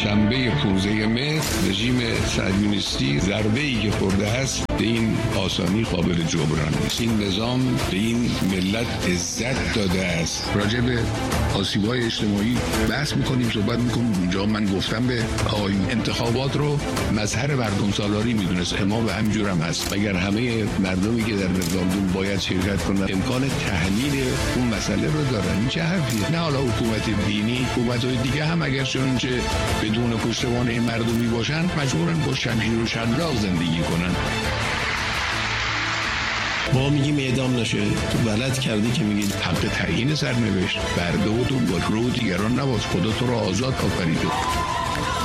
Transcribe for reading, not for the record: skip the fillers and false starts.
شنبه 15 مهر رژیم صهیونیستی ضربه‌ای که خورده است به این آسانی قابل جبران نیست. این نظام به این ملت عزت داده است. راجع به آسیب‌های اجتماعی بحث می‌کنیم، صحبت می‌کنیم. اونجا من گفتم به آقایون انتخابات رو مظهر مردم سالاری می‌دونست. ما به همینجور هم هست. اگر همه مردمی که در رفراندوم باید شرکت کنند امکان تحلیل اون مسئله رو دارن، این چه حرفیه؟ نه حالا حکومت دینی، حکومت‌های دیگه هم اگر چه بدون پشتوانه این مردمی باشن مجبورن با شمشیر و شلاق زندگی کنن. ما میگیم اعدام نشه، تو بلد کردی که میگید حق تعیین سرنوشت برده و تو با رو دیگران نباش. خدا تو رو آزاد آفریده.